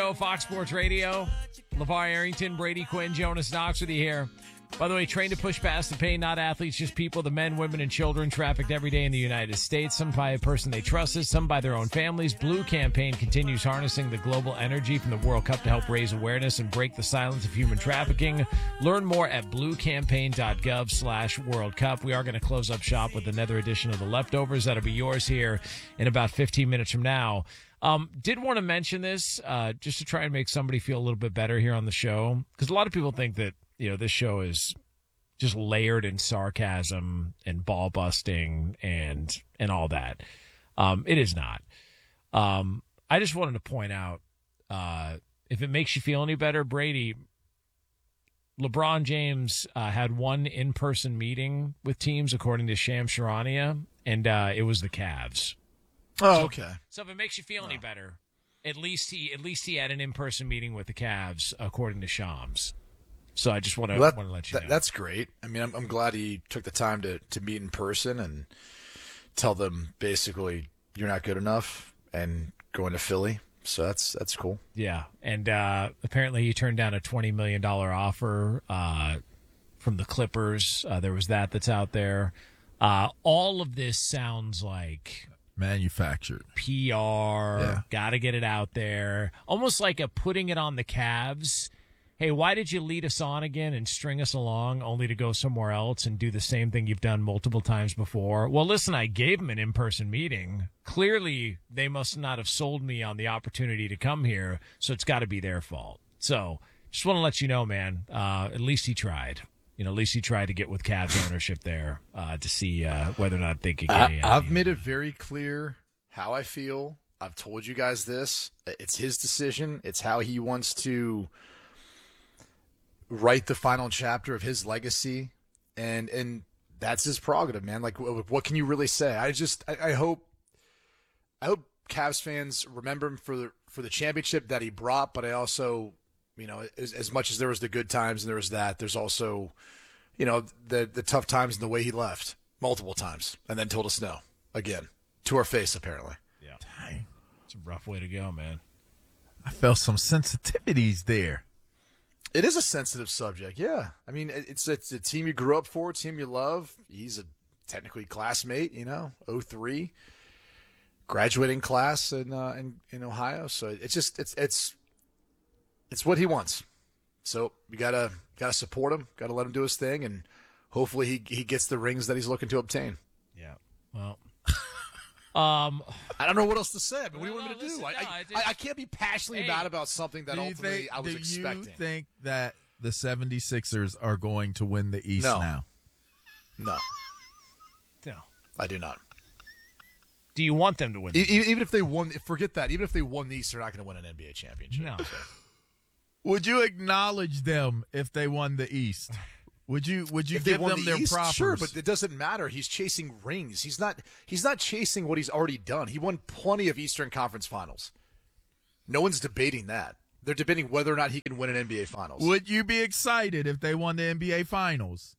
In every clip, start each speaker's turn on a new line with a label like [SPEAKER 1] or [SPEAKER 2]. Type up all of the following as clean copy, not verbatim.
[SPEAKER 1] Show, Fox Sports Radio. LeVar Arrington, Brady Quinn, Jonas Knox with you here. By the way, trained to push past the pain, not athletes, just people, the men, women, and children trafficked every day in the United States. Some by a person they trusted, some by their own families. Blue Campaign continues harnessing the global energy from the World Cup to help raise awareness and break the silence of human trafficking. Learn more at bluecampaign.gov/World Cup. We are going to close up shop with another edition of The Leftovers. That'll be yours here in about 15 minutes from now. Did want to mention this just to try and make somebody feel a little bit better here on the show, because a lot of people think that this show is just layered in sarcasm and ball busting and all that. It is not. I just wanted to point out, if it makes you feel any better, Brady, LeBron James had one in-person meeting with teams, according to Shams Charania, and it was the Cavs.
[SPEAKER 2] Oh, okay.
[SPEAKER 1] So if it makes you feel any better, at least he had an in-person meeting with the Cavs, according to Shams. So I just want to let you know.
[SPEAKER 2] That's great. I mean, I'm glad he took the time to meet in person and tell them basically you're not good enough and going to Philly. So that's cool.
[SPEAKER 1] Yeah, and apparently he turned down a $20 million offer from the Clippers. There was that's out there. All of this sounds like
[SPEAKER 3] manufactured
[SPEAKER 1] PR. Yeah. Got to get it out there. Almost like a putting it on the Cavs. Hey, why did you lead us on again and string us along only to go somewhere else and do the same thing you've done multiple times before? Well, listen, I gave them an in-person meeting. Clearly, they must not have sold me on the opportunity to come here, so it's got to be their fault. So just want to let you know, man, at least he tried. At least he tried to get with Cavs ownership there to see whether or not they could get in.
[SPEAKER 2] I've made it very clear how I feel. I've told you guys this. It's his decision. It's how he wants to write the final chapter of his legacy, and that's his prerogative, man. Like, what can you really say? I hope Cavs fans remember him for the championship that he brought, but I also, as much as there was the good times and there was there's also, the tough times and the way he left multiple times and then told us no again to our face, apparently.
[SPEAKER 1] Yeah, dang, it's a rough way to go, man.
[SPEAKER 3] I felt some sensitivities there.
[SPEAKER 2] It is a sensitive subject, yeah. I mean, it's a team you grew up for, a team you love. He's a technically classmate, 03, graduating class in Ohio. So it's what he wants. So you gotta support him, gotta let him do his thing, and hopefully he gets the rings that he's looking to obtain.
[SPEAKER 1] Yeah. Well.
[SPEAKER 2] I don't know what else to say. I mean, what do you want me to do? I can't be passionately mad about something that ultimately I was expecting.
[SPEAKER 3] Do you think that the 76ers are going to win the East now?
[SPEAKER 2] No. I do not.
[SPEAKER 1] Do you want them to win?
[SPEAKER 2] Even if they won, forget that. Even if they won the East, they're not going to win an NBA championship.
[SPEAKER 1] No.
[SPEAKER 3] Would you acknowledge them if they won the East? Would you give them their props?
[SPEAKER 2] Sure, but it doesn't matter. He's chasing rings. He's not chasing what he's already done. He won plenty of Eastern Conference Finals. No one's debating that. They're debating whether or not he can win an NBA Finals.
[SPEAKER 3] Would you be excited if they won the NBA Finals?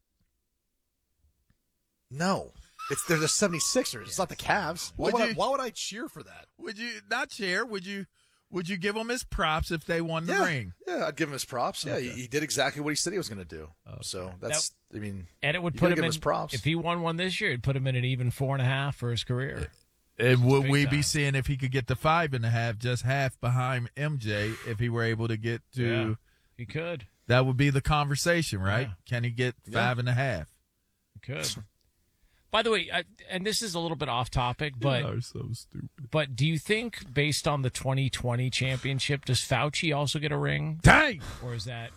[SPEAKER 2] No. They're the 76ers. It's not the Cavs. Why would I cheer for that?
[SPEAKER 3] Would you not cheer? Would you give him his props if they won the ring?
[SPEAKER 2] Yeah, I'd give him his props. Yeah,
[SPEAKER 3] Okay.
[SPEAKER 2] he did exactly what he said he was going to do. Okay. So
[SPEAKER 1] and it would put him in
[SPEAKER 2] his props.
[SPEAKER 1] If he won one this year, it'd put him in an even 4.5 for his career.
[SPEAKER 3] And would we be seeing if he could get to 5.5, just half behind MJ, if he were able to get to?
[SPEAKER 1] Yeah, he could.
[SPEAKER 3] That would be the conversation, right? Yeah. Can he get 5.5?
[SPEAKER 1] He could. By the way, and this is a little bit off topic, but
[SPEAKER 3] you are so stupid.
[SPEAKER 1] But do you think, based on the 2020 championship, does Fauci also get a ring?
[SPEAKER 3] Dang!
[SPEAKER 1] Or is that?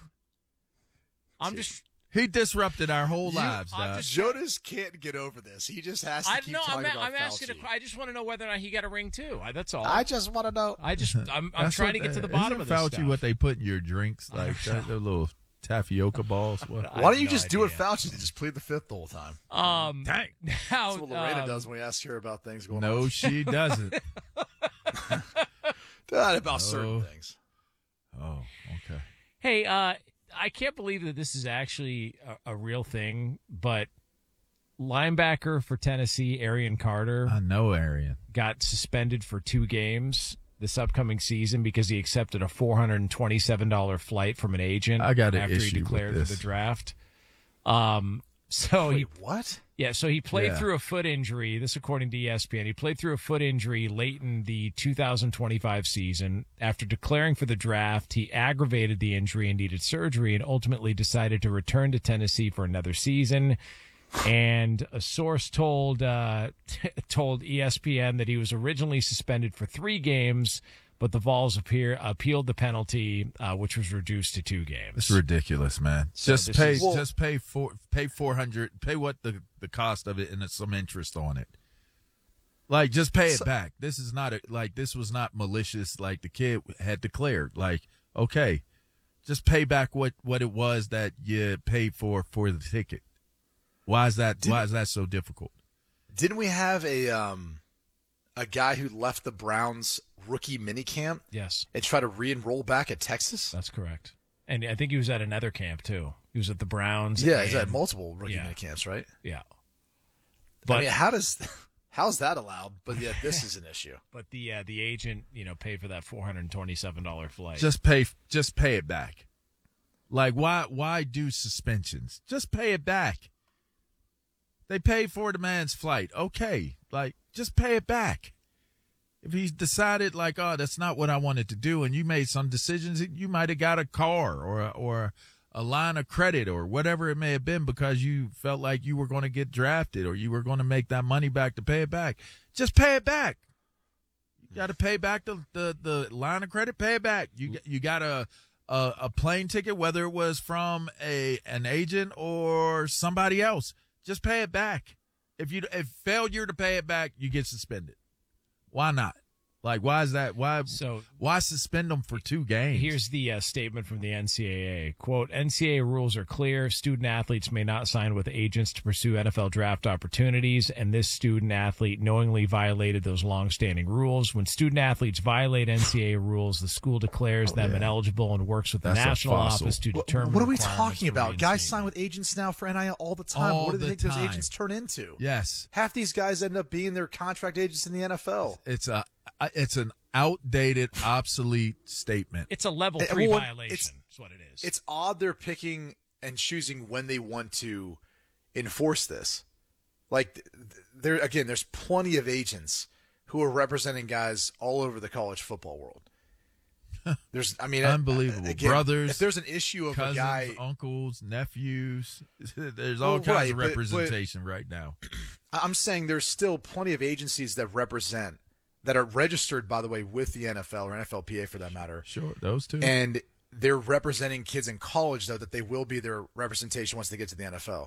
[SPEAKER 3] He disrupted our whole lives, Doug.
[SPEAKER 2] Jonas can't get over this. He just has to keep talking about
[SPEAKER 1] I'm asking.
[SPEAKER 2] Fauci.
[SPEAKER 1] I just want to know whether or not he got a ring too. That's all.
[SPEAKER 2] I just want to know.
[SPEAKER 1] I'm trying to get to the bottom of this
[SPEAKER 3] Fauci
[SPEAKER 1] stuff.
[SPEAKER 3] What they put in your drinks, like that, the little tapioca balls. What?
[SPEAKER 2] Why don't you just do what Fauci did? Just plead the fifth the whole time.
[SPEAKER 1] Dang.
[SPEAKER 2] That's what Lorena does when we ask her about things going on.
[SPEAKER 3] No, she doesn't.
[SPEAKER 2] Not about certain things.
[SPEAKER 3] Oh, okay.
[SPEAKER 1] Hey, I can't believe that this is actually a real thing, but linebacker for Tennessee, Arian Carter.
[SPEAKER 3] I know Arian.
[SPEAKER 1] Got suspended for 2 games. this upcoming season because he accepted a $427 flight from an agent
[SPEAKER 3] I got an
[SPEAKER 1] after he
[SPEAKER 3] issue
[SPEAKER 1] declared
[SPEAKER 3] with
[SPEAKER 1] for
[SPEAKER 3] this.
[SPEAKER 1] the draft. So
[SPEAKER 2] Wait, what?
[SPEAKER 1] so he played
[SPEAKER 3] Yeah.
[SPEAKER 1] through a foot injury. This according to ESPN. He played through a foot injury late in the 2025 season. After declaring for the draft, he aggravated the injury and needed surgery and ultimately decided to return to Tennessee for another season. And a source told told ESPN that he was originally suspended for 3 games, but the Vols appealed the penalty, which was reduced to 2 games.
[SPEAKER 3] It's ridiculous, man.
[SPEAKER 1] So
[SPEAKER 3] Just pay $400, pay what the cost of it, and some interest on it. Like, just pay it back. This is not this was not malicious. Like the kid had declared. Like, okay, just pay back what it was that you paid for the ticket. Why is that so difficult?
[SPEAKER 2] Didn't we have a guy who left the Browns rookie minicamp
[SPEAKER 1] Yes,
[SPEAKER 2] and try to re-enroll back at Texas?
[SPEAKER 1] that's correct. And I think he was at another camp too. He was at the Browns.
[SPEAKER 2] Yeah, he's
[SPEAKER 1] and-
[SPEAKER 2] had multiple rookie
[SPEAKER 1] yeah.
[SPEAKER 2] minicamps, right?
[SPEAKER 1] Yeah.
[SPEAKER 2] But I mean, how's that allowed? But yet this is an issue.
[SPEAKER 1] But the agent, paid for that $427 flight.
[SPEAKER 3] Just pay it back. Like, why do suspensions? Just pay it back. They paid for the man's flight. Okay, like, just pay it back. If he's decided, like, oh, that's not what I wanted to do, and you made some decisions, you might have got a car or a line of credit or whatever it may have been because you felt like you were going to get drafted or you were going to make that money back to pay it back. Just pay it back. You got to pay back the line of credit. Pay it back. You got a plane ticket, whether it was from an agent or somebody else. Just pay it back. If failure to pay it back, you get suspended. Why not? Like, why is that? Why suspend them for 2 games?
[SPEAKER 1] Here's the statement from the NCAA. Quote, NCAA rules are clear. Student athletes may not sign with agents to pursue NFL draft opportunities, and this student athlete knowingly violated those longstanding rules. When student athletes violate NCAA rules, the school declares them ineligible and works with the
[SPEAKER 3] That's a
[SPEAKER 1] national
[SPEAKER 3] fossil.
[SPEAKER 1] office to determine
[SPEAKER 2] What are we
[SPEAKER 1] requirements
[SPEAKER 2] talking
[SPEAKER 1] for
[SPEAKER 2] about? Guys
[SPEAKER 1] reinstatement.
[SPEAKER 2] sign with agents now for NIL all the time.
[SPEAKER 3] All
[SPEAKER 2] What do they
[SPEAKER 3] the
[SPEAKER 2] think those
[SPEAKER 3] time.
[SPEAKER 2] agents turn into?
[SPEAKER 3] Yes.
[SPEAKER 2] Half these guys end up being their contract agents in the NFL.
[SPEAKER 3] It's an outdated, obsolete statement.
[SPEAKER 1] It's a level
[SPEAKER 2] And-
[SPEAKER 1] 3
[SPEAKER 2] well,
[SPEAKER 1] violation.
[SPEAKER 2] it's-
[SPEAKER 1] Is what it is.
[SPEAKER 2] It's odd they're picking and choosing when they want to enforce this. Like, there's plenty of agents who are representing guys all over the college football world.
[SPEAKER 3] Unbelievable.
[SPEAKER 2] Again,
[SPEAKER 3] Brothers,
[SPEAKER 2] if there's an issue of
[SPEAKER 3] cousins,
[SPEAKER 2] a guy,
[SPEAKER 3] uncles, nephews. There's all
[SPEAKER 2] Well,
[SPEAKER 3] kinds
[SPEAKER 2] right,
[SPEAKER 3] of
[SPEAKER 2] but-
[SPEAKER 3] representation right now.
[SPEAKER 2] I'm saying there's still plenty of agencies that represent, that are registered, by the way, with the NFL or NFLPA for that matter.
[SPEAKER 3] Sure, those two.
[SPEAKER 2] And they're representing kids in college, though, that they will be their representation once they get to the NFL.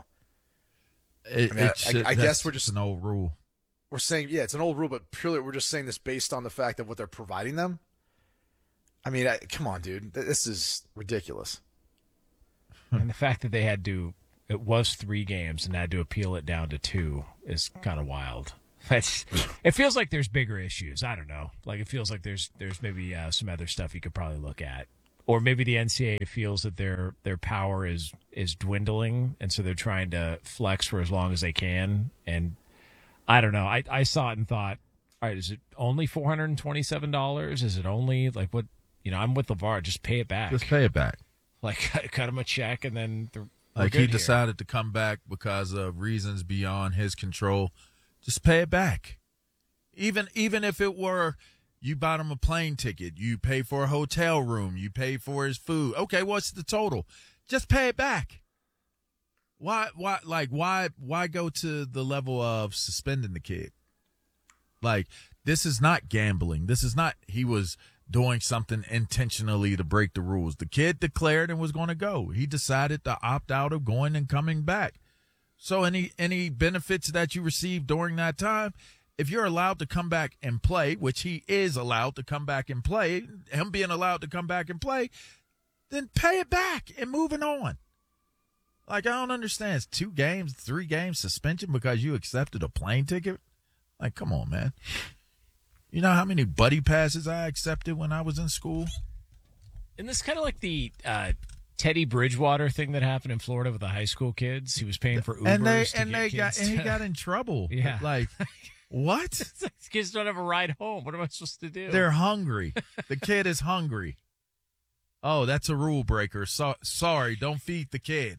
[SPEAKER 2] I guess we're just
[SPEAKER 3] an old rule.
[SPEAKER 2] We're saying, yeah, it's an old rule, but purely we're just saying this based on the fact of what they're providing them. I mean, come on, dude. This is ridiculous.
[SPEAKER 1] And the fact that it was 3 games and had to appeal it down to 2 is kind of wild. It feels like there's bigger issues. I don't know. Like, it feels like there's maybe some other stuff you could probably look at. Or maybe the NCAA feels that their power is dwindling, and so they're trying to flex for as long as they can. And I don't know. I saw it and thought, all right, is it only $427? Is it only, like, what? I'm with LeVar. Just pay it back.
[SPEAKER 3] Just pay it back.
[SPEAKER 1] Like, cut him a check, and then
[SPEAKER 3] Like, he decided to come back because of reasons beyond his control. Just pay it back. Even if it were, you bought him a plane ticket, you pay for a hotel room, you pay for his food. Okay, what's the total? Just pay it back. Why go to the level of suspending the kid? Like, this is not gambling. This is not he was doing something intentionally to break the rules. The kid declared and was going to go. He decided to opt out of going and coming back. So any benefits that you receive during that time, if you're allowed to come back and play, which he is allowed to come back and play, him being allowed to come back and play, then pay it back and moving on. Like, I don't understand. It's 2 games, 3 games suspension because you accepted a plane ticket? Like, come on, man. You know how many buddy passes I accepted when I was in school?
[SPEAKER 1] And this kind of like the Teddy Bridgewater thing that happened in Florida with the high school kids. He was paying for Ubers
[SPEAKER 3] And he got in trouble.
[SPEAKER 1] Yeah.
[SPEAKER 3] Like, What?
[SPEAKER 1] Kids don't have a ride home. What am I supposed to do?
[SPEAKER 3] They're hungry. The kid is hungry. Oh, that's a rule breaker. Sorry, don't feed the kid.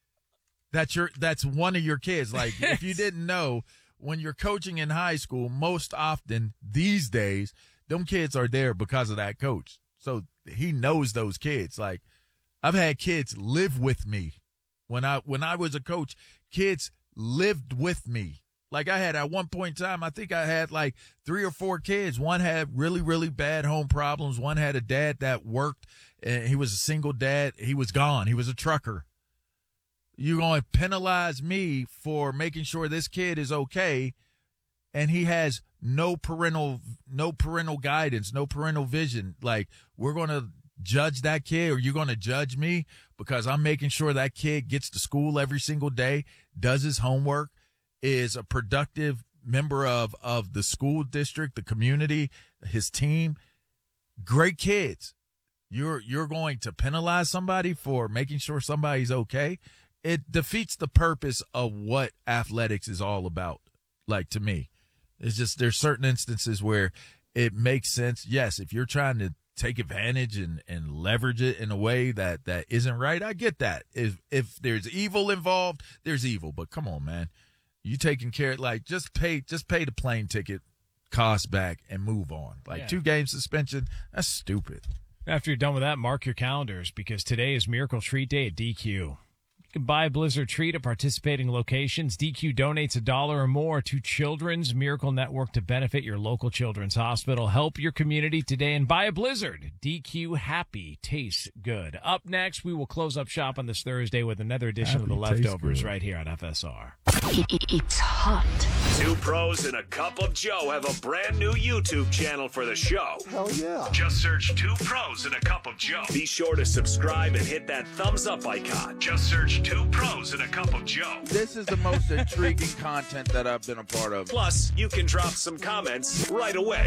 [SPEAKER 3] That's one of your kids. Like, if you didn't know, when you're coaching in high school, most often these days, them kids are there because of that coach. So he knows those kids. Like, I've had kids live with me. When I was a coach, kids lived with me. Like, I had at one point in time, I think I had like 3 or 4 kids. One had really, really bad home problems. One had a dad that worked, and he was a single dad. He was gone. He was a trucker. You're going to penalize me for making sure this kid is okay, and he has no parental guidance, no parental vision. Like, we're going to judge that kid, or you're going to judge me because I'm making sure that kid gets to school every single day, does his homework, is a productive member of the school district, the community, his team. Great kids. You're going to penalize somebody for making sure somebody's okay. It defeats the purpose of what athletics is all about. Like, to me, it's just, there's certain instances where it makes sense. Yes, if you're trying to take advantage and leverage it in a way that isn't right, I get that. If there's evil involved, there's evil. But come on, man. You taking care, like, just pay the plane ticket cost back and move on. Like, 2-game suspension, that's stupid.
[SPEAKER 1] After you're done with that, mark your calendars, because today is Miracle Treat Day at DQ. You can buy a Blizzard treat at participating locations. DQ donates $1 or more to Children's Miracle Network to benefit your local children's hospital. Help your community today and buy a Blizzard. DQ Happy Tastes Good. Up next, we will close up shop on this Thursday with another edition of The Leftovers right here on FSR.
[SPEAKER 4] It's hot.
[SPEAKER 5] 2 pros and a cup of Joe have a brand new YouTube channel for the show.
[SPEAKER 2] Hell yeah.
[SPEAKER 5] Just search 2 pros and a cup of Joe. Be sure to subscribe and hit that thumbs up icon. Just search 2 pros and a cup of Joe.
[SPEAKER 6] This is the most intriguing content that I've been a part of.
[SPEAKER 5] Plus, you can drop some comments right away.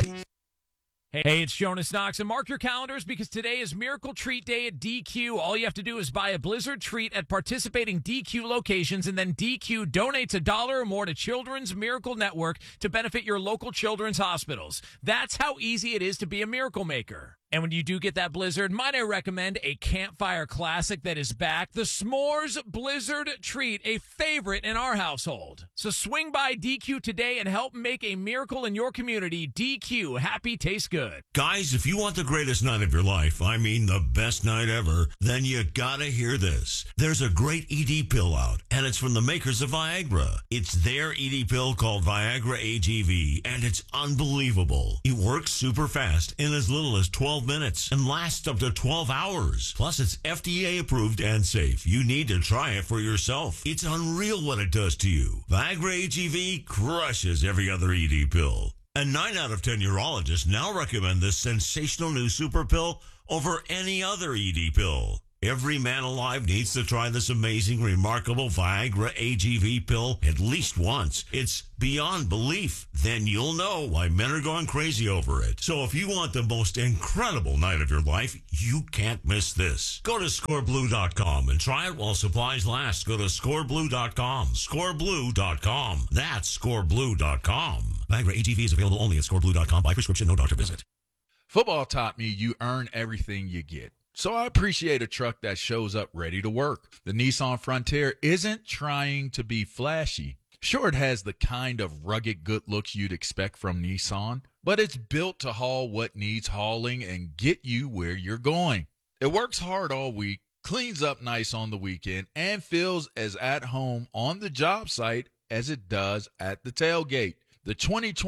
[SPEAKER 1] Hey, it's Jonas Knox, and mark your calendars because today is Miracle Treat Day at DQ. All you have to do is buy a Blizzard treat at participating DQ locations, and then DQ donates $1 or more to Children's Miracle Network to benefit your local children's hospitals. That's how easy it is to be a miracle maker. And when you do get that Blizzard, might I recommend a campfire classic that is back, the S'mores Blizzard Treat, a favorite in our household. So swing by DQ today and help make a miracle in your community. DQ, happy tastes good.
[SPEAKER 7] Guys, if you want the greatest night of your life, I mean the best night ever, then you gotta hear this. There's a great ED pill out, and it's from the makers of Viagra. It's their ED pill called Viagra AGV, and it's unbelievable. It works super fast in as little as 12 minutes and lasts up to 12 hours. Plus, it's FDA approved and safe. You need to try it for yourself. It's unreal what it does to you. Viagra AGV crushes every other ED pill. And 9 out of 10 urologists now recommend this sensational new super pill over any other ED pill. Every man alive needs to try this amazing, remarkable Viagra AGV pill at least once. It's beyond belief. Then you'll know why men are going crazy over it. So if you want the most incredible night of your life, you can't miss this. Go to scoreblue.com and try it while supplies last. Go to scoreblue.com. Scoreblue.com. That's scoreblue.com. Viagra AGV is available only at scoreblue.com by prescription, no doctor visit.
[SPEAKER 3] Football taught me you earn everything you get. So I appreciate a truck that shows up ready to work. The Nissan Frontier isn't trying to be flashy. Sure, it has the kind of rugged good looks you'd expect from Nissan, but it's built to haul what needs hauling and get you where you're going. It works hard all week, cleans up nice on the weekend, and feels as at home on the job site as it does at the tailgate. The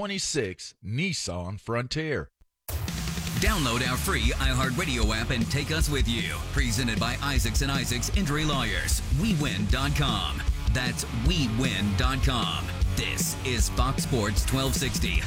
[SPEAKER 3] 2026 Nissan Frontier.
[SPEAKER 4] Download our free iHeartRadio app and take us with you. Presented by Isaacs and Isaacs Injury Lawyers. WeWin.com. That's WeWin.com. This is Fox Sports 1260.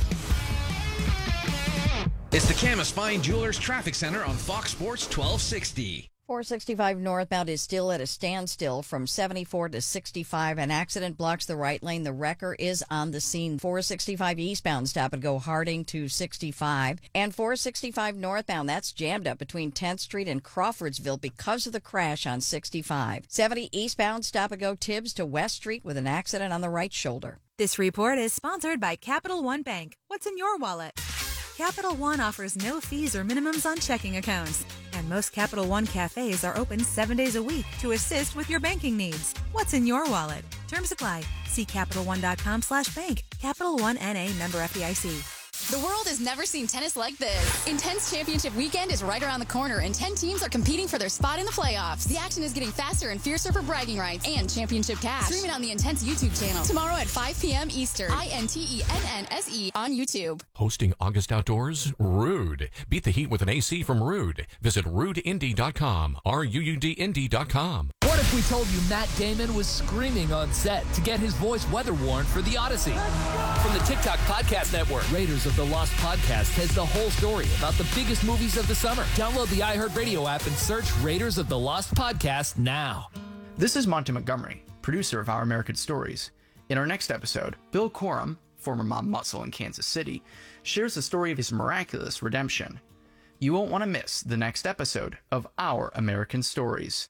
[SPEAKER 8] It's the Camas Fine Jewelers Traffic Center on Fox Sports 1260.
[SPEAKER 9] 465 northbound is still at a standstill from 74 to 65. An accident blocks the right lane. The wrecker is on the scene. 465 eastbound, stop and go Harding to 65. And 465 northbound, that's jammed up between 10th Street and Crawfordsville because of the crash on 65. 70 eastbound, stop and go Tibbs to West Street with an accident on the right shoulder.
[SPEAKER 10] This report is sponsored by Capital One Bank. What's in your wallet? Capital One offers no fees or minimums on checking accounts. And most Capital One cafes are open 7 days a week to assist with your banking needs. What's in your wallet? Terms apply. See CapitalOne.com/bank. Capital One N.A. member FDIC.
[SPEAKER 11] The world has never seen tennis like this. Intense Championship Weekend is right around the corner, and 10 teams are competing for their spot in the playoffs. The action is getting faster and fiercer for bragging rights and championship cash. Stream it on the Intense YouTube channel tomorrow at 5 p.m. Eastern. INTENNSE on YouTube.
[SPEAKER 12] Hosting August Outdoors? Rude. Beat the heat with an AC from Rude. Visit RudeIndy.com. RUUDindy.com.
[SPEAKER 13] What if we told you Matt Damon was screaming on set to get his voice weather worn for The Odyssey? From the TikTok Podcast Network, Raiders of the Lost Podcast has the whole story about the biggest movies of the summer. Download the iHeartRadio app and search Raiders of the Lost Podcast now.
[SPEAKER 14] This is Monty Montgomery, producer of Our American Stories. In our next episode, Bill Corum, former mob muscle in Kansas City, shares the story of his miraculous redemption. You won't want to miss the next episode of Our American Stories.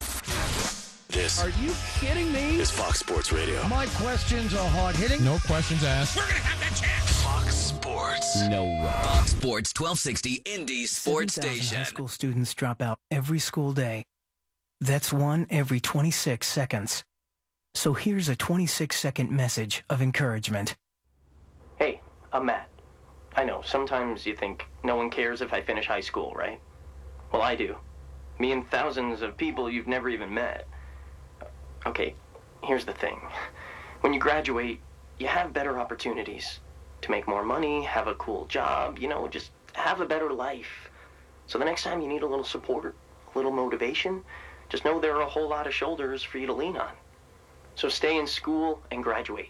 [SPEAKER 15] This
[SPEAKER 16] Are you kidding me?
[SPEAKER 15] is Fox Sports Radio.
[SPEAKER 16] My questions are hard-hitting.
[SPEAKER 1] No questions asked.
[SPEAKER 15] We're going to have that chance. Fox Sports.
[SPEAKER 13] No way.
[SPEAKER 4] Fox Sports 1260 Indy Sports
[SPEAKER 17] 7,000
[SPEAKER 4] Station.
[SPEAKER 17] high school students drop out every school day. That's one every 26 seconds. So here's a 26-second message of encouragement.
[SPEAKER 18] Hey, I'm Matt. I know, sometimes you think no one cares if I finish high school, right? Well, I do. Me and thousands of people you've never even met. Okay, here's the thing. When you graduate, you have better opportunities to make more money, have a cool job, just have a better life. So the next time you need a little support, a little motivation, just know there are a whole lot of shoulders for you to lean on. So stay in school and graduate.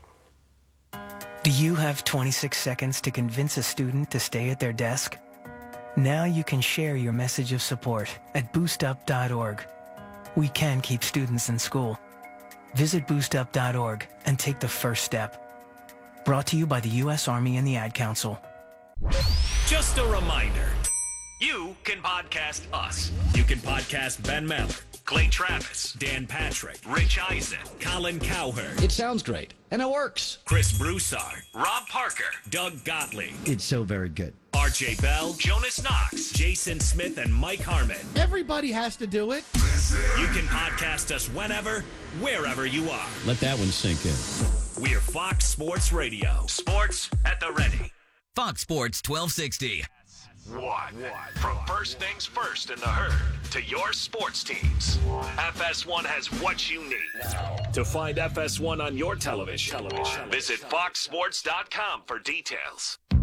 [SPEAKER 17] Do you have 26 seconds to convince a student to stay at their desk? Now you can share your message of support at boostup.org. We can keep students in school. Visit boostup.org and take the first step. Brought to you by the U.S. Army and the Ad Council.
[SPEAKER 5] Just a reminder, you can podcast us. You can podcast Ben Miller, Clay Travis, Dan Patrick, Rich Eisen, Colin Cowherd.
[SPEAKER 8] It sounds great, and it works.
[SPEAKER 5] Chris Broussard, Rob Parker, Doug Gottlieb.
[SPEAKER 8] It's so very good.
[SPEAKER 5] RJ Bell, Jonas Knox, Jason Smith, and Mike Harmon.
[SPEAKER 16] Everybody has to do it.
[SPEAKER 5] You can podcast us whenever, wherever you are.
[SPEAKER 8] Let that one sink in.
[SPEAKER 5] We're Fox Sports Radio. Sports at the ready.
[SPEAKER 4] Fox Sports 1260.
[SPEAKER 5] What? From first things first in the herd to your sports teams, FS1 has what you need. To find FS1 on your television, visit foxsports.com for details.